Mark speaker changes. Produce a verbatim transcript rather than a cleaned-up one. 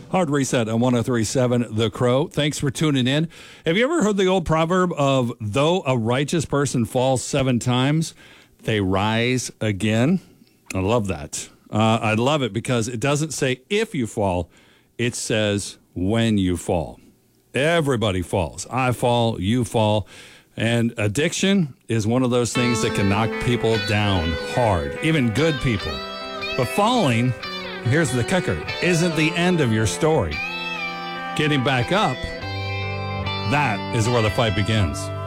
Speaker 1: Hard Reset on one oh three point seven The Crow. Thanks for tuning in. Have you ever heard the old proverb of, though a righteous person falls seven times, they rise again? I love that. Uh, I love it because it doesn't say if you fall, it says when you fall. Everybody falls. I fall, you fall. And addiction is one of those things that can knock people down hard, even good people. But falling, here's the kicker, isn't the end of your story. Getting back up, that is where the fight begins.